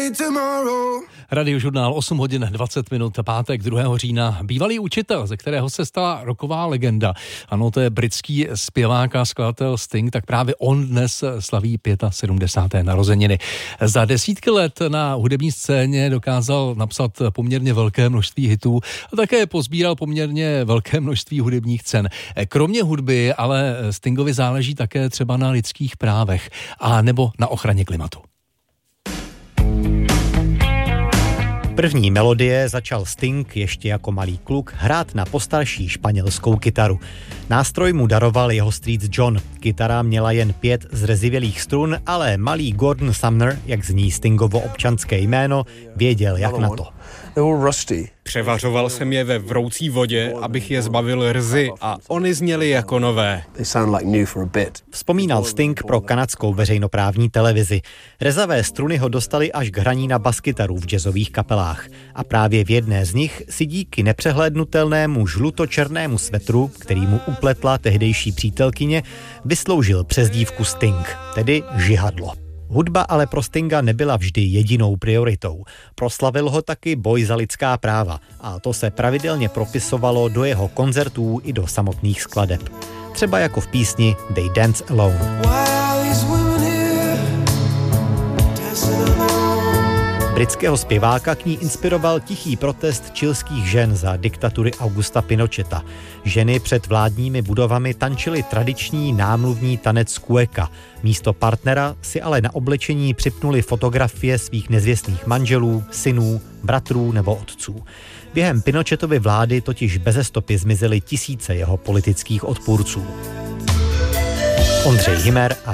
Radiožurnál 8 hodin 20 minut, pátek 2. října. Bývalý učitel, ze kterého se stala rocková legenda. Ano, to je britský zpěvák a skladatel Sting, tak právě on dnes slaví 75. narozeniny. Za desítky let na hudební scéně dokázal napsat poměrně velké množství hitů a také pozbíral poměrně velké množství hudebních cen. Kromě hudby ale Stingovi záleží také třeba na lidských právech a nebo na ochraně klimatu. První melodie začal Sting ještě jako malý kluk hrát na postarší španělskou kytaru. Nástroj mu daroval jeho strýc John. Kytara měla jen 5 zrezivělých strun, ale malý Gordon Sumner, jak zní Stingovo občanské jméno, věděl, jak na to. Převařoval jsem je ve vroucí vodě, abych je zbavil rzy a oni zněly jako nové. Vzpomínal Sting pro kanadskou veřejnoprávní televizi. Rezavé struny ho dostaly až k hraní na baskytaru v jazzových kapelách. A právě v jedné z nich si díky nepřehlédnutelnému žlutočernému svetru, který mu upletla tehdejší přítelkyně, vysloužil přezdívku Sting, tedy žihadlo. Hudba ale pro Stinga nebyla vždy jedinou prioritou. Proslavil ho taky boj za lidská práva a to se pravidelně propisovalo do jeho koncertů i do samotných skladeb. Třeba jako v písni They Dance Alone. Britského zpěváka k ní inspiroval tichý protest chilských žen za diktatury Augusta Pinocheta. Ženy před vládními budovami tančily tradiční námluvní tanec cueca. Místo partnera si ale na oblečení připnuli fotografie svých nezvěstných manželů, synů, bratrů nebo otců. Během Pinochetovy vlády totiž beze stopy zmizely tisíce jeho politických odpůrců. Ondřej Hymer a